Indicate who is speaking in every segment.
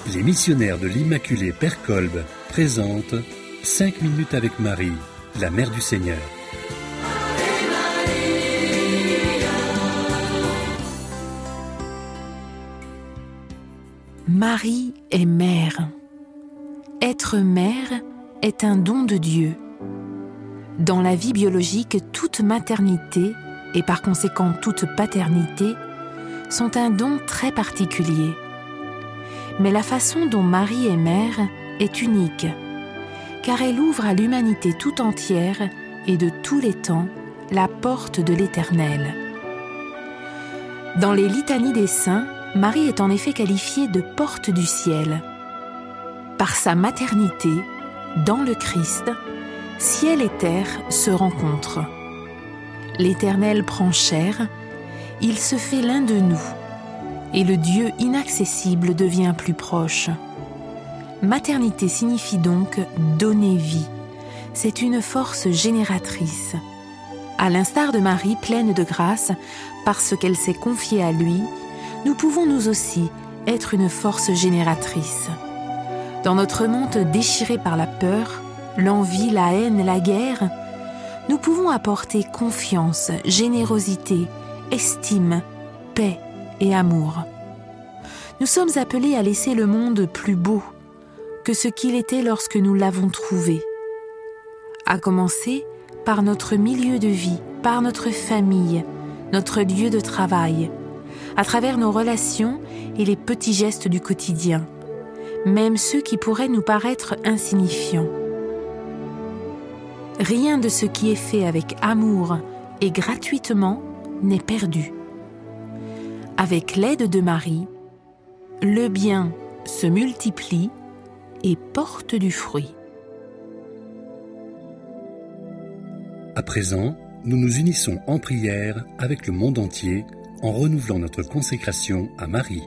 Speaker 1: Les missionnaires de l'Immaculée Père Kolb présentent 5 minutes avec Marie, la Mère du Seigneur.
Speaker 2: Marie est mère. Être mère est un don de Dieu. Dans la vie biologique, toute maternité, et par conséquent toute paternité, sont un don très particulier. Mais la façon dont Marie est mère est unique, car elle ouvre à l'humanité tout entière et de tous les temps la porte de l'Éternel. Dans les litanies des saints, Marie est en effet qualifiée de porte du ciel. Par sa maternité, dans le Christ, ciel et terre se rencontrent. L'Éternel prend chair, il se fait l'un de nous, et le Dieu inaccessible devient plus proche. Maternité signifie donc donner vie. C'est une force génératrice. À l'instar de Marie pleine de grâce, parce qu'elle s'est confiée à lui, nous pouvons nous aussi être une force génératrice. Dans notre monde déchiré par la peur, l'envie, la haine, la guerre, nous pouvons apporter confiance, générosité, estime, paix et amour. Nous sommes appelés à laisser le monde plus beau que ce qu'il était lorsque nous l'avons trouvé. À commencer par notre milieu de vie, par notre famille, notre lieu de travail, à travers nos relations et les petits gestes du quotidien, même ceux qui pourraient nous paraître insignifiants. Rien de ce qui est fait avec amour et gratuitement n'est perdu. Avec l'aide de Marie, le bien se multiplie et porte du fruit.
Speaker 1: À présent, nous nous unissons en prière avec le monde entier en renouvelant notre consécration à Marie.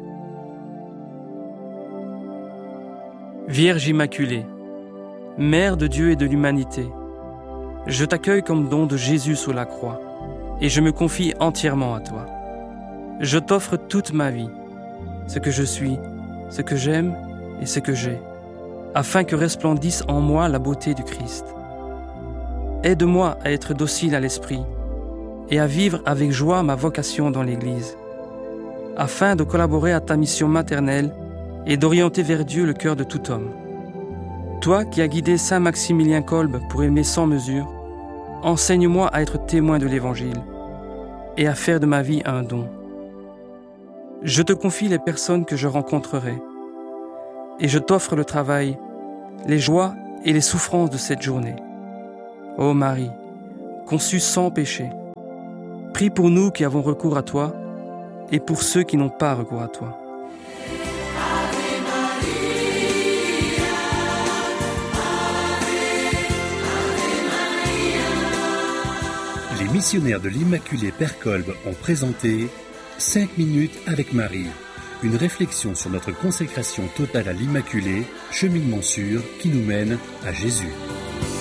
Speaker 3: Vierge Immaculée, Mère de Dieu et de l'humanité, je t'accueille comme don de Jésus sous la croix et je me confie entièrement à toi. Je t'offre toute ma vie, ce que je suis, ce que j'aime et ce que j'ai, afin que resplendisse en moi la beauté du Christ. Aide-moi à être docile à l'esprit et à vivre avec joie ma vocation dans l'Église, afin de collaborer à ta mission maternelle et d'orienter vers Dieu le cœur de tout homme. Toi qui as guidé Saint Maximilien Kolb pour aimer sans mesure, enseigne-moi à être témoin de l'Évangile et à faire de ma vie un don. Je te confie les personnes que je rencontrerai et je t'offre le travail, les joies et les souffrances de cette journée. Ô Marie, conçue sans péché, prie pour nous qui avons recours à toi et pour ceux qui n'ont pas recours à toi.
Speaker 1: Les missionnaires de l'Immaculée Père Kolb ont présenté 5 minutes avec Marie, une réflexion sur notre consécration totale à l'Immaculée, cheminement sûr qui nous mène à Jésus.